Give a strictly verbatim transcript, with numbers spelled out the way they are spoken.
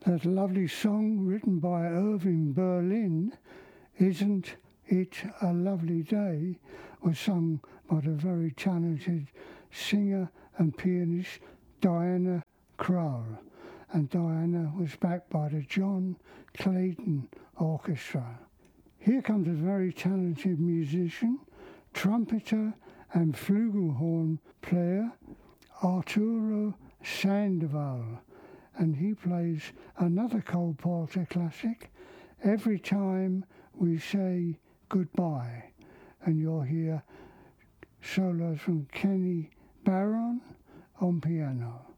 That lovely song written by Irving Berlin, Isn't It a Lovely Day, was sung by the very talented singer and pianist Diana Krall, and Diana was backed by the John Clayton Orchestra. Here comes a very talented musician, trumpeter and flugelhorn player, Arturo Sandoval, and he plays another Cole Porter classic, Every Time We Say Goodbye. And you'll hear solos from Kenny Barron on piano.